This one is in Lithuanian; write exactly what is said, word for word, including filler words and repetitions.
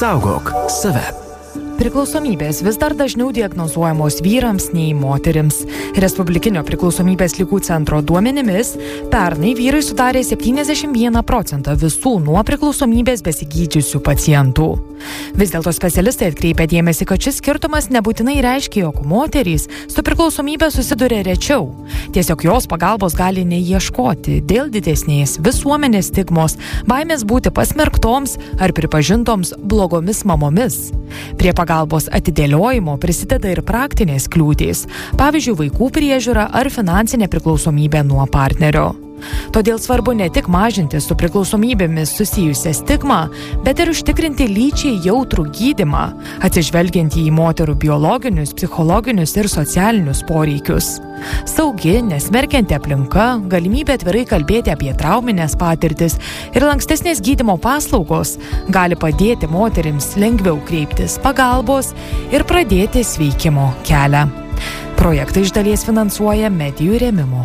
Saugok save. Priklausomybės vis dar dažniau diagnozuojamos vyrams nei moterims. Respublikinio priklausomybės ligų centro duomenimis, pernai vyrai sudarė septyniasdešimt vieną procentą visų nuo priklausomybės besigydžiusių pacientų. Vis dėlto specialistai atkreipia dėmesį, kad šis skirtumas nebūtinai reiškia, jog moterys su priklausomybė susiduria rečiau. Tiesiog jos pagalbos gali neieškoti dėl didesnės visuomenės stigmos, baimės būti pasmerktoms ar pripažintoms blogomis mamomis. Prie pagalbos atidėliojimo prisideda ir praktinės kliūtys, pavyzdžiui, vaikų priežiūra ar finansinė priklausomybė nuo partnerio. Todėl svarbu ne tik mažinti su priklausomybėmis susijusią stigmą, bet ir užtikrinti lyčiai jautrų gydymą, atsižvelgiant į moterų biologinius, psichologinius ir socialinius poreikius. Saugi, nesmerkianti aplinka, galimybė atvirai kalbėti apie trauminės patirtis ir lankstesnės gydymo paslaugos gali padėti moterims lengviau kreiptis pagalbos ir pradėti sveikimo kelią. Projektą iš dalies finansuoja Medijų rėmimo